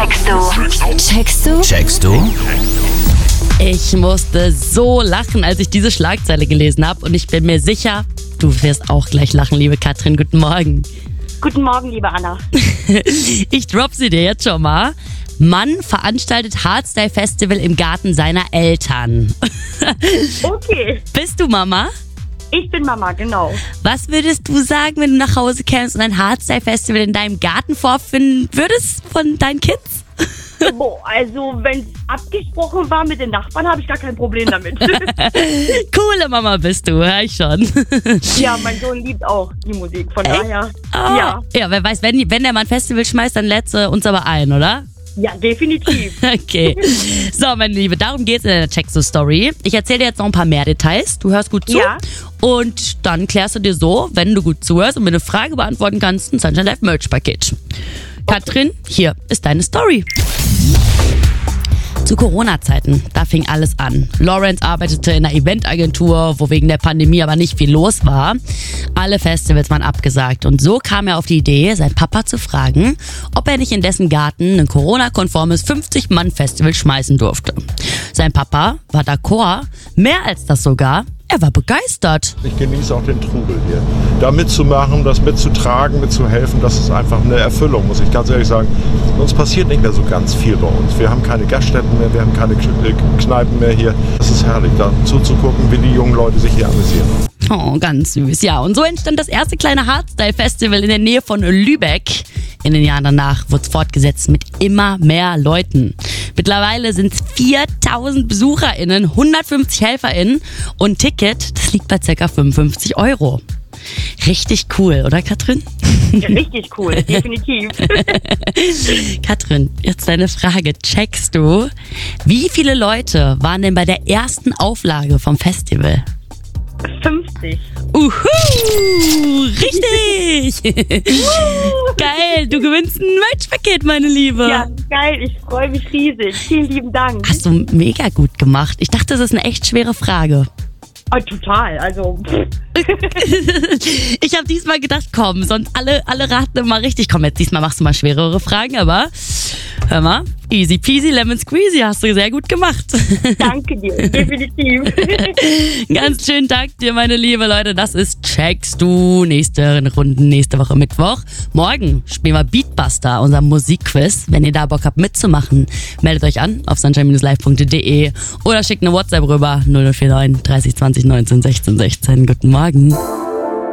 Checkst du? Ich musste so lachen, als ich diese Schlagzeile gelesen habe. Und ich bin mir sicher, du wirst auch gleich lachen, liebe Katrin. Guten Morgen. Guten Morgen, liebe Anna. Ich drop sie dir jetzt schon mal. Mann veranstaltet Hardstyle-Festival im Garten seiner Eltern. Okay, Bist du Mama? ich bin Mama, genau. Was würdest du sagen, wenn du nach Hause kämst und ein Hardstyle-Festival in deinem Garten vorfinden würdest von deinen Kids? Boah, also wenn es abgesprochen war mit den Nachbarn, habe ich gar kein Problem damit. Coole Mama bist du, hör ich schon. Ja, mein Sohn liebt auch die Musik, von daher, ja. Ja, wer weiß, wenn der mal ein Festival schmeißt, dann lädt sie uns aber ein, oder? Ja, definitiv. Okay. So, meine Liebe, darum geht's in der Check-So-Story. Ich erzähle dir jetzt noch ein paar mehr Details. Du hörst gut zu. Ja. Und dann klärst du dir so, wenn du gut zuhörst und mir eine Frage beantworten kannst, ein Sunshine Live Merch-Paket. Katrin, hier ist deine Story. Zu Corona-Zeiten, da fing alles an. Lawrence arbeitete in einer Eventagentur, wo wegen der Pandemie aber nicht viel los war. Alle Festivals waren abgesagt und so kam er auf die Idee, seinen Papa zu fragen, ob er nicht in dessen Garten ein Corona-konformes 50-Mann-Festival schmeißen durfte. Sein Papa war d'accord, mehr als das sogar. Er war begeistert. Ich genieße auch den Trubel hier. Da mitzumachen, das mitzutragen, mitzuhelfen, das ist einfach eine Erfüllung, muss ich ganz ehrlich sagen. Uns passiert nicht mehr so ganz viel bei uns. Wir haben keine Gaststätten mehr, wir haben keine Kneipen mehr hier. Es ist herrlich, da zuzugucken, wie die jungen Leute sich hier amüsieren. Oh, ganz süß. Ja, und so entstand das erste kleine Hardstyle-Festival in der Nähe von Lübeck. In den Jahren danach wurde es fortgesetzt mit immer mehr Leuten. Mittlerweile sind es 4000 BesucherInnen, 150 HelferInnen und ein Ticket, das liegt bei ca. 55 €. Richtig cool, oder Katrin? Ja, richtig cool, definitiv. Katrin, jetzt deine Frage. Checkst du, wie viele Leute waren denn bei der ersten Auflage vom Festival? 50. Richtig! Geil, du gewinnst ein Merch-Paket, meine Liebe. Ja, geil, ich freue mich riesig. Vielen lieben Dank. Hast du mega gut gemacht. Ich dachte, das ist eine echt schwere Frage. Oh, total, also... Ich habe diesmal gedacht, komm, sonst alle raten immer richtig. Komm, jetzt diesmal machst du mal schwerere Fragen, aber hör mal, easy peasy, lemon squeezy, hast du sehr gut gemacht. Danke dir, definitiv. Ganz schönen Tag dir, meine liebe Leute. Das ist Checkst du. Nächste Runde, nächste Woche Mittwoch. Morgen spielen wir Beatbuster, unser Musikquiz. Wenn ihr da Bock habt mitzumachen, meldet euch an auf sunshine-live.de oder schickt eine WhatsApp rüber 0049 30 20 19 16 16. Guten Morgen.